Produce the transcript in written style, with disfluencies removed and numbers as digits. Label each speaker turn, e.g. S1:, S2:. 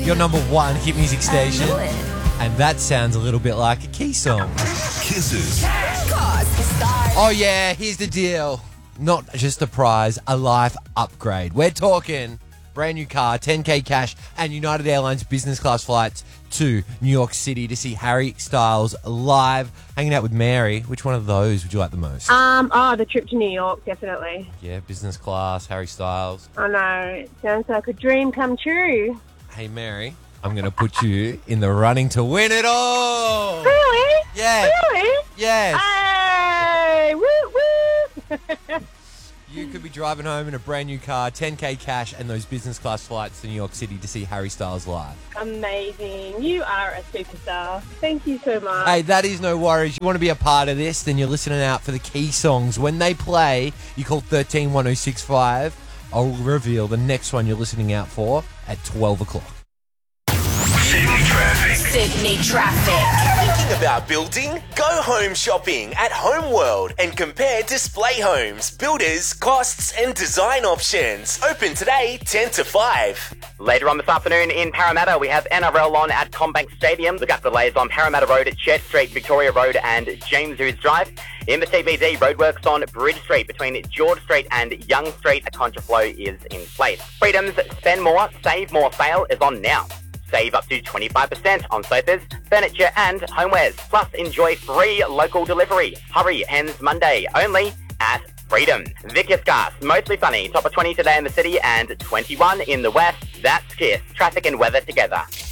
S1: Your number one hit music station.
S2: I knew it.
S1: And that sounds a little bit like a Key song.
S3: Kisses.
S1: Oh yeah, here's the deal. Not just a prize, a life upgrade. We're talking brand new car, 10K cash, and United Airlines business class flights to New York City to see Harry Styles live, hanging out with Mary. Which one of those would you like the most?
S4: The trip to New York, definitely.
S1: Yeah, business class, Harry Styles.
S4: I know, it sounds like a dream come true.
S1: Hey Mary, I'm going to put you in the running to win it all.
S4: Really?
S1: Yes.
S4: Really?
S1: Yes.
S4: Hey, woo woo.
S1: You could be driving home in a brand new car, 10K cash, and those business class flights to New York City to see Harry Styles live.
S4: Amazing. You are a superstar. Thank you so much.
S1: Hey, that is no worries. You want to be a part of this, then you're listening out for the Key songs. When they play, you call 131065. I'll reveal the next one you're listening out for at 12 o'clock.
S3: Sydney traffic.
S2: Sydney traffic.
S5: Thinking about building? Go home shopping at Homeworld and compare display homes, builders, costs and design options. Open today 10 to 5.
S6: Later on this afternoon in Parramatta, we have NRL on at Combank Stadium. Look out for delays on Parramatta Road, Chet Street, Victoria Road and James Hughes Drive. In the CBD, roadworks on Bridge Street between George Street and Young Street. A contraflow is in place. Freedom's Spend More, Save More sale is on now. Save up to 25% on sofas, furniture and homewares. Plus, enjoy free local delivery. Hurry, ends Monday, only at Freedom. Vic Gas, mostly sunny. Top of 20 today in the city and 21 in the west. That's Kiss. Traffic and weather together.